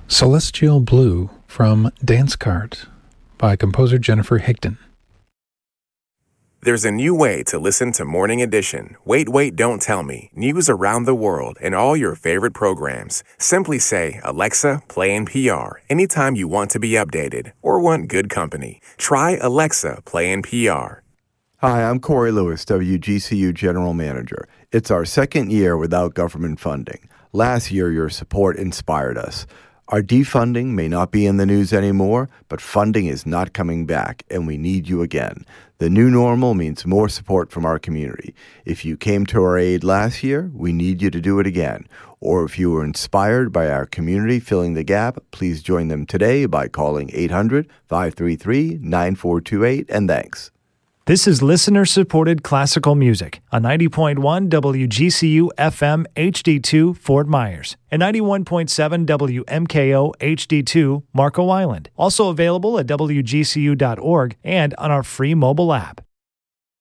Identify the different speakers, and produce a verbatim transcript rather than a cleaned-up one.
Speaker 1: Celestial Blue from Dance Cart by composer Jennifer Higdon.
Speaker 2: There's a new way to listen to Morning Edition. Wait, wait, don't tell me. News around the world and all your favorite programs. Simply say, Alexa, play N P R anytime you want to be updated or want good company. Try Alexa, play N P R.
Speaker 3: Hi, I'm Corey Lewis, W G C U General Manager. It's our second year without government funding. Last year, your support inspired us. Our defunding may not be in the news anymore, but funding is not coming back, and we need you again. The new normal means more support from our community. If you came to our aid last year, we need you to do it again. Or if you were inspired by our community filling the gap, please join them today by calling eight hundred, five three three, nine four two eight, and thanks.
Speaker 4: This is listener-supported classical music on ninety point one W G C U F M H D two Fort Myers and ninety-one point seven W M K O H D two Marco Island. Also available at W G C U dot org and on our free mobile app.